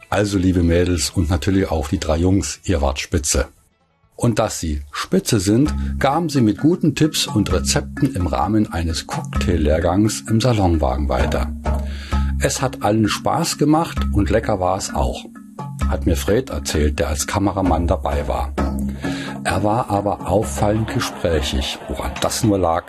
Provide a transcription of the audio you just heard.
Also liebe Mädels und natürlich auch die 3 Jungs, ihr wart spitze. Und dass sie spitze sind, gaben sie mit guten Tipps und Rezepten im Rahmen eines Cocktaillehrgangs im Salonwagen weiter. Es hat allen Spaß gemacht und lecker war es auch, hat mir Fred erzählt, der als Kameramann dabei war. Er war aber auffallend gesprächig, woran das nur lag,